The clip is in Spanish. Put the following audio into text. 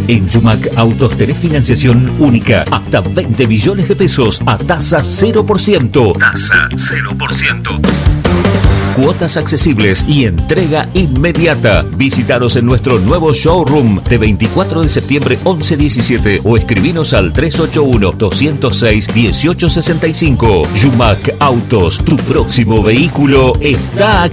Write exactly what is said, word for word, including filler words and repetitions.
En Yumac Autos tenés financiación única hasta veinte millones de pesos a tasa cero por ciento. Tasa cero por ciento. Cuotas accesibles y entrega inmediata. Visítanos en nuestro nuevo showroom de veinticuatro de septiembre once diecisiete o escribinos al tres ocho uno, dos cero seis, uno ocho seis cinco. Yumac Autos, tu próximo vehículo está aquí.